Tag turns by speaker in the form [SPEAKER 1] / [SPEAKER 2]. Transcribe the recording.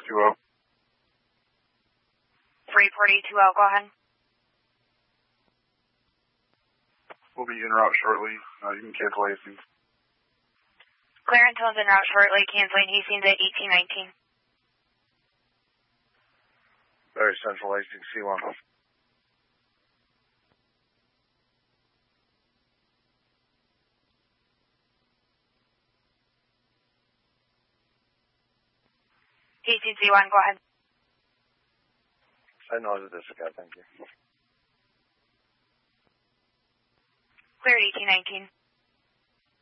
[SPEAKER 1] 34020.
[SPEAKER 2] 34020, go ahead.
[SPEAKER 1] We'll be en route shortly. You can cancel Hastings.
[SPEAKER 2] Clearance tones en route shortly, canceling Hastings at 1819.
[SPEAKER 3] Very Central Hastings, C1.
[SPEAKER 2] Hastings C1, go ahead.
[SPEAKER 3] I know this guy, thank you.
[SPEAKER 2] Clear at 1819.